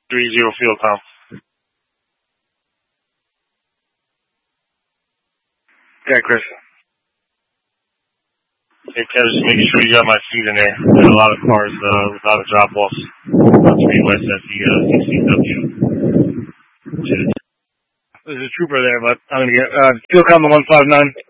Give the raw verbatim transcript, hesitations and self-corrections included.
three zero field count. Yeah, Chris. Hey, Kev, just making sure you got my seat in there. There are a lot of cars uh, without a drop-offs. three West at the uh, sixteen W. There's a trooper there, but I'm going to get uh, field count the one five nine.